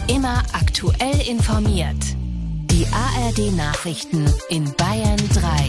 Immer aktuell informiert. Die ARD-Nachrichten in Bayern 3.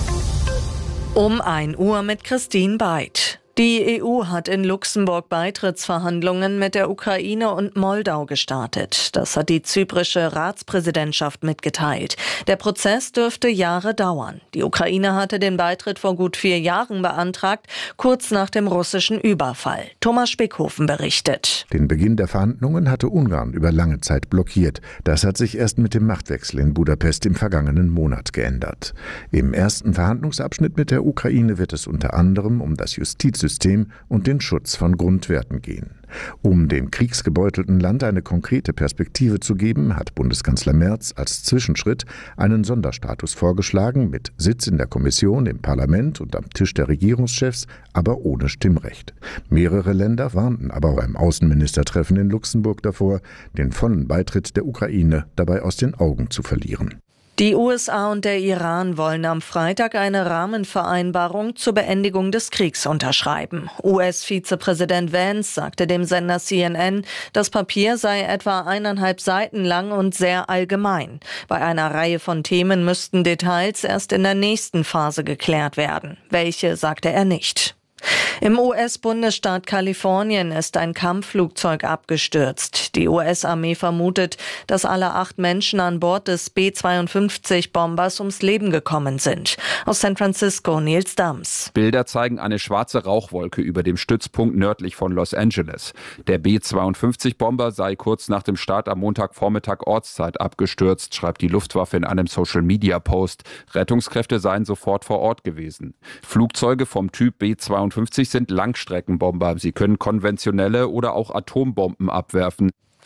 Um 1 Uhr mit Christine Beid. Die EU hat in Luxemburg Beitrittsverhandlungen mit der Ukraine und Moldau gestartet. Das hat die zyprische Ratspräsidentschaft mitgeteilt. Der Prozess dürfte Jahre dauern. Die Ukraine hatte den Beitritt vor gut 4 Jahren beantragt, kurz nach dem russischen Überfall. Thomas Spickhofen berichtet. Den Beginn der Verhandlungen hatte Ungarn über lange Zeit blockiert. Das hat sich erst mit dem Machtwechsel in Budapest im vergangenen Monat geändert. Im ersten Verhandlungsabschnitt mit der Ukraine wird es unter anderem um das Justizsystem und den Schutz von Grundwerten gehen. Um dem kriegsgebeutelten Land eine konkrete Perspektive zu geben, hat Bundeskanzler Merz als Zwischenschritt einen Sonderstatus vorgeschlagen, mit Sitz in der Kommission, im Parlament und am Tisch der Regierungschefs, aber ohne Stimmrecht. Mehrere Länder warnten aber beim Außenministertreffen in Luxemburg davor, den vollen Beitritt der Ukraine dabei aus den Augen zu verlieren. Die USA und der Iran wollen am Freitag eine Rahmenvereinbarung zur Beendigung des Kriegs unterschreiben. US-Vizepräsident Vance sagte dem Sender CNN, das Papier sei etwa 1,5 Seiten lang und sehr allgemein. Bei einer Reihe von Themen müssten Details erst in der nächsten Phase geklärt werden. Welche, sagte er nicht. Im US-Bundesstaat Kalifornien ist ein Kampfflugzeug abgestürzt. Die US-Armee vermutet, dass alle 8 Menschen an Bord des B-52-Bombers ums Leben gekommen sind. Aus San Francisco, Nils Dams. Bilder zeigen eine schwarze Rauchwolke über dem Stützpunkt nördlich von Los Angeles. Der B-52-Bomber sei kurz nach dem Start am Montagvormittag Ortszeit abgestürzt, schreibt die Luftwaffe in einem Social-Media-Post. Rettungskräfte seien sofort vor Ort gewesen. Flugzeuge vom Typ B-52 sind Langstreckenbomber. Sie können konventionelle oder auch Atombomben abwerfen.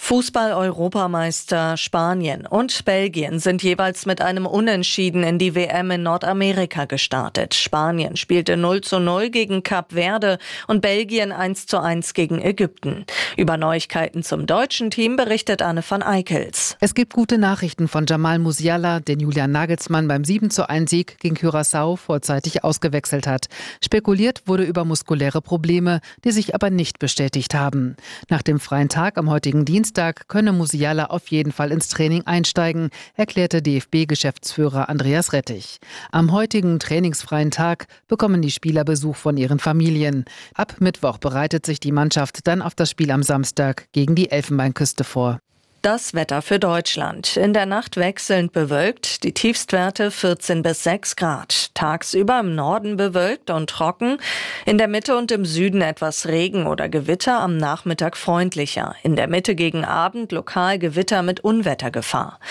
Fußball-Europameister Spanien und Belgien sind jeweils mit einem Unentschieden in die WM in Nordamerika gestartet. Spanien spielte 0:0 gegen Kap Verde und Belgien 1:1 gegen Ägypten. Über Neuigkeiten zum deutschen Team berichtet Anne van Eickels. Es gibt gute Nachrichten von Jamal Musiala, den Julian Nagelsmann beim 7:1-Sieg gegen Curaçao vorzeitig ausgewechselt hat. Spekuliert wurde über muskuläre Probleme, die sich aber nicht bestätigt haben. Nach dem freien Tag am heutigen Dienstag könne Musiala auf jeden Fall ins Training einsteigen, erklärte DFB-Geschäftsführer Andreas Rettich. Am heutigen trainingsfreien Tag bekommen die Spieler Besuch von ihren Familien. Ab Mittwoch bereitet sich die Mannschaft dann auf das Spiel am Samstag gegen die Elfenbeinküste vor. Das Wetter für Deutschland. In der Nacht wechselnd bewölkt, die Tiefstwerte 14 bis 6 Grad. Tagsüber im Norden bewölkt und trocken, in der Mitte und im Süden etwas Regen oder Gewitter, am Nachmittag freundlicher. In der Mitte gegen Abend lokal Gewitter mit Unwettergefahr.